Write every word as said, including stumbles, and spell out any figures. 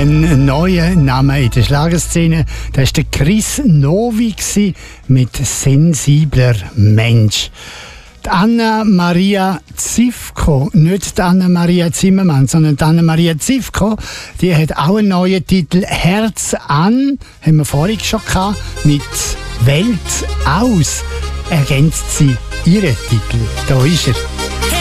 einen neuen Namen in der Schlagerszene. Das war der Chris Novi mit «Sensibler Mensch». Die Anna-Maria Zivko, nicht die Anna-Maria Zimmermann, sondern die Anna-Maria Zivko, die hat auch einen neuen Titel, «Herz an», haben wir vorhin schon gehabt, mit «Welt aus» ergänzt sie ihren Titel. Da ist er.